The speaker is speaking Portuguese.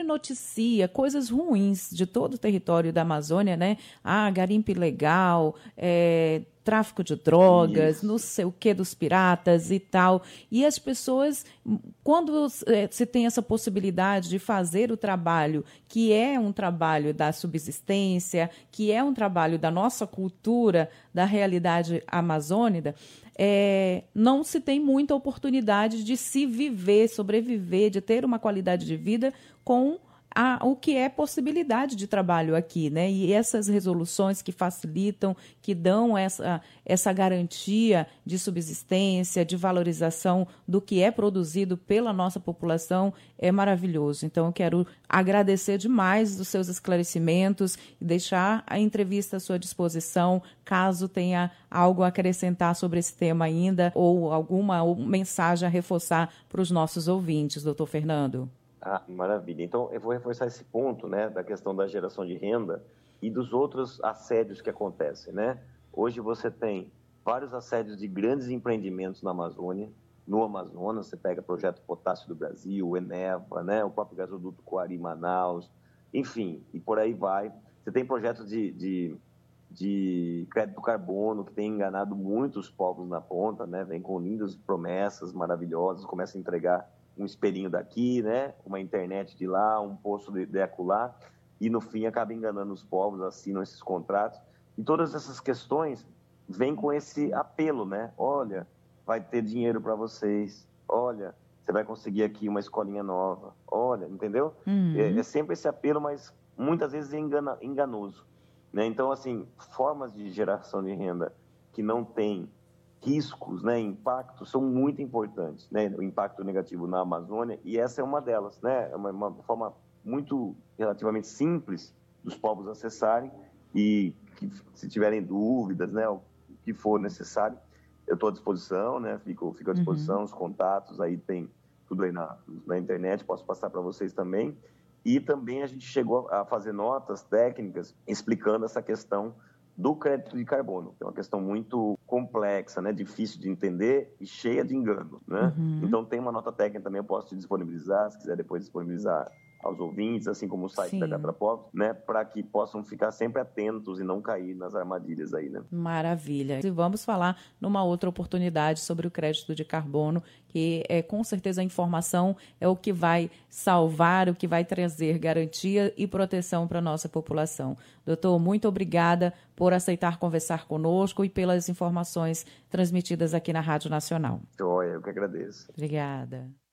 noticia coisas ruins de todo o território da Amazônia, né? Garimpo ilegal, tráfico de drogas, não Isso. sei o que dos piratas e tal. E as pessoas, quando se tem essa possibilidade de fazer o trabalho, que é um trabalho da subsistência, que é um trabalho da nossa cultura, da realidade amazônica, não se tem muita oportunidade de se viver, sobreviver, de ter uma qualidade de vida com o que é possibilidade de trabalho aqui, né? E essas resoluções que facilitam, que dão essa garantia de subsistência, de valorização do que é produzido pela nossa população, é maravilhoso. Então, eu quero agradecer demais os seus esclarecimentos e deixar a entrevista à sua disposição, caso tenha algo a acrescentar sobre esse tema ainda, ou alguma mensagem a reforçar para os nossos ouvintes, doutor Fernando. Maravilha. Então, eu vou reforçar esse ponto, né, da questão da geração de renda e dos outros assédios que acontecem, né? Hoje você tem vários assédios de grandes empreendimentos na Amazônia. No Amazonas, você pega o Projeto Potássio do Brasil, o Eneva, né, o próprio gasoduto Coari Manaus, enfim, e por aí vai. Você tem projetos de crédito carbono que tem enganado muitos povos na ponta, né? Vem com lindas promessas maravilhosas, começa a entregar um espelhinho daqui, né? Uma internet de lá, um poço de acolá, e no fim acaba enganando os povos, assinam esses contratos. E todas essas questões vêm com esse apelo, né? Olha, vai ter dinheiro para vocês, olha, você vai conseguir aqui uma escolinha nova, olha, entendeu? É sempre esse apelo, mas muitas vezes é enganoso, né? Então, assim, formas de geração de renda que não tem riscos, né, impactos são muito importantes, né, o impacto negativo na Amazônia, e essa é uma delas, né, é uma forma muito relativamente simples dos povos acessarem e que, se tiverem dúvidas, né, o que for necessário, eu estou à disposição, né, fico à disposição, os contatos, aí tem tudo aí na internet, posso passar para vocês também. E também a gente chegou a fazer notas técnicas explicando essa questão do crédito de carbono, que é uma questão muito complexa, né, difícil de entender e cheia de engano, né? Então tem uma nota técnica também, eu posso te disponibilizar, se quiser depois disponibilizar aos ouvintes, assim como o site da Sim. Catrapop, né, para que possam ficar sempre atentos e não cair nas armadilhas aí, né? Maravilha. E vamos falar numa outra oportunidade sobre o crédito de carbono, que com certeza a informação é o que vai salvar, o que vai trazer garantia e proteção para a nossa população. Doutor, muito obrigada por aceitar conversar conosco e pelas informações transmitidas aqui na Rádio Nacional. Joia, eu que agradeço. Obrigada.